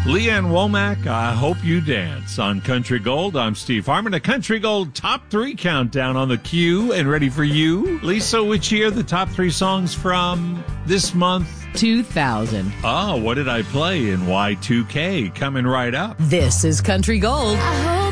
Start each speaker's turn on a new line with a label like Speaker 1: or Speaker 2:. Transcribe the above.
Speaker 1: Leanne Womack, I Hope You Dance on Country Gold. I'm Steve Harmon. A Country Gold Top 3 countdown on the queue and ready for you. Lisa, which year the top 3 songs from this month?
Speaker 2: 2000.
Speaker 1: Oh, what did I play in Y2K? Coming right up.
Speaker 2: This is Country Gold.
Speaker 3: I hope